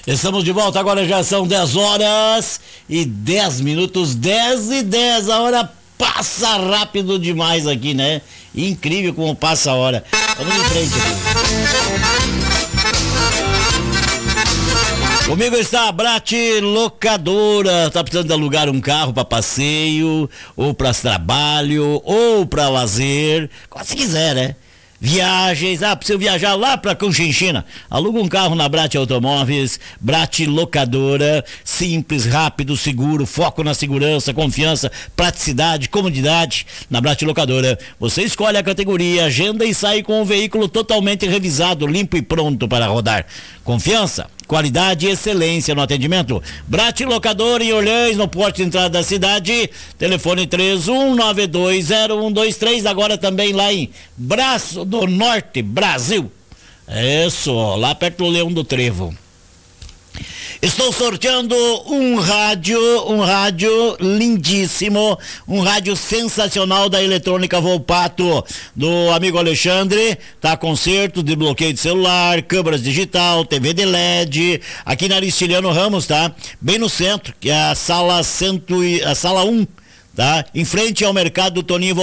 Estamos de volta, agora já são 10 horas e 10 minutos, 10 e 10, a hora passa rápido demais aqui, né? Incrível como passa a hora. Vamos em frente aqui. Comigo está a Brati Locadora. Tá precisando de alugar um carro para passeio, ou para trabalho, ou para lazer, como se quiser, né? Viagens, precisa viajar lá para Conchinchina, aluga um carro na Brati Automóveis, Brati Locadora, simples, rápido, seguro, foco na segurança, confiança, praticidade, comodidade. Na Brati Locadora, você escolhe a categoria, agenda e sai com o veículo totalmente revisado, limpo e pronto para rodar. Confiança, qualidade e excelência no atendimento. Brati Locadora em Orleans, no porto de entrada da cidade. Telefone 31920123. Agora também lá em Braço do Norte, Brasil. Isso, lá perto do Leão do Trevo. Estou sorteando um rádio lindíssimo, um rádio sensacional da Eletrônica Volpato, do amigo Alexandre. Tá, conserto de bloqueio de celular, câmeras digital, TV de LED, aqui na Aristiliano Ramos, tá? Bem no centro, que é a sala 100, a sala 1, tá? Em frente ao mercado do Toninho